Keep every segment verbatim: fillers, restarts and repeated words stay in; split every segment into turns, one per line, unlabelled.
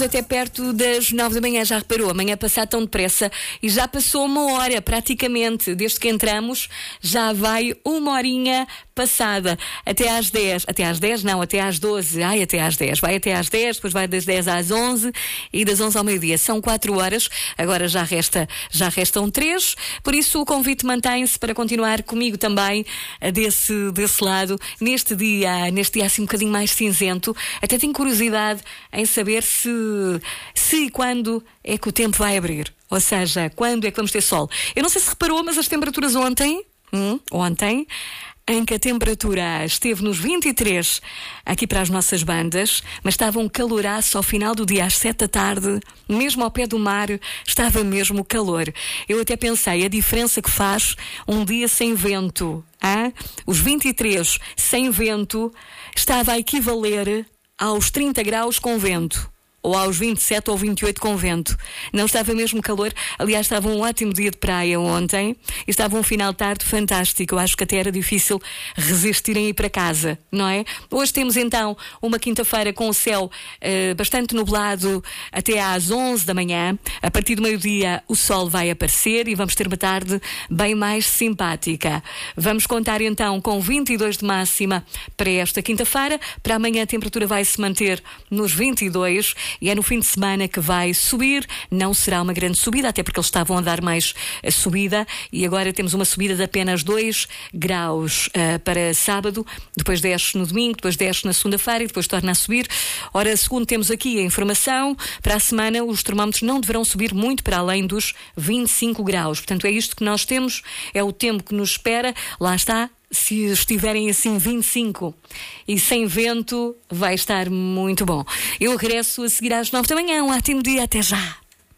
Até perto das nove da manhã, já reparou? Amanhã passar tão depressa e já passou uma hora praticamente, desde que entramos, já vai uma horinha passada, até às dez, até às dez não, até às doze, ai até às dez, vai até às dez, depois vai das dez às onze e das onze ao meio-dia, são quatro horas, agora já resta, já restam três, por isso o convite mantém-se para continuar comigo também desse, desse lado, neste dia, neste dia assim um bocadinho mais cinzento, até tenho curiosidade em saber se se e quando é que o tempo vai abrir, ou seja, quando é que vamos ter sol. Eu não sei se reparou, mas as temperaturas ontem, hum, ontem, em que a temperatura esteve nos vinte e três aqui para as nossas bandas, mas estava um caloraço ao final do dia às sete da tarde, mesmo ao pé do mar, estava mesmo calor. Eu até pensei, a diferença que faz um dia sem vento, hein? Os vinte e três sem vento estava a equivaler aos trinta graus com vento. Ou aos vinte e sete ou vinte e oito com vento. Não estava mesmo calor. Aliás, estava um ótimo dia de praia ontem. E estava um final de tarde fantástico. Eu acho que até era difícil resistirem a ir para casa, não é? Hoje temos então uma quinta-feira com o céu uh, bastante nublado até às onze da manhã. A partir do meio-dia o sol vai aparecer e vamos ter uma tarde bem mais simpática. Vamos contar então com vinte e dois de máxima para esta quinta-feira. Para amanhã a temperatura vai se manter nos vinte e dois. E é no fim de semana que vai subir. Não será uma grande subida, até porque eles estavam a dar mais a subida. E agora temos uma subida de apenas dois graus uh, para sábado. Depois desce no domingo, depois desce na segunda-feira e depois torna a subir. Ora, segundo temos aqui a informação, para a semana os termómetros não deverão subir muito para além dos vinte e cinco graus. Portanto, é isto que nós temos, é o tempo que nos espera. Lá está. Se estiverem assim vinte e cinco e sem vento, vai estar muito bom. Eu regresso a seguir às nove da manhã. Um ótimo dia, até já.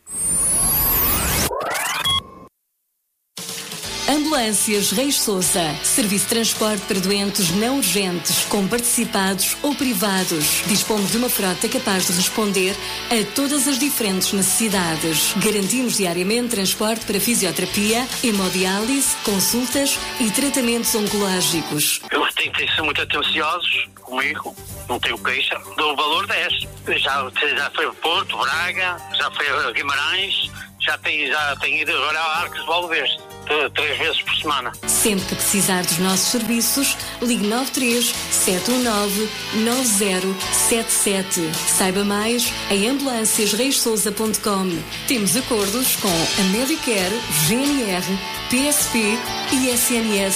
Ambulâncias Reis Sousa. Serviço de transporte para doentes não urgentes, com participados ou privados. Dispomos de uma frota capaz de responder a todas as diferentes necessidades. Garantimos diariamente transporte para fisioterapia, hemodiálise, consultas e tratamentos oncológicos.
Eu tenho que ser muito atenciosos comigo, não tenho queixa. Dou o valor dez. Já, já foi a Porto, Braga, já foi a Guimarães, já tenho, já tenho ido agora a Arcos de Valdevez. Três vezes por semana.
Sempre que precisar dos nossos serviços, ligue nove três sete um nove nove zero sete sete. Saiba mais em ambulâncias reis sousa ponto com. Temos acordos com a Medicare, G N R, P S P e S N S.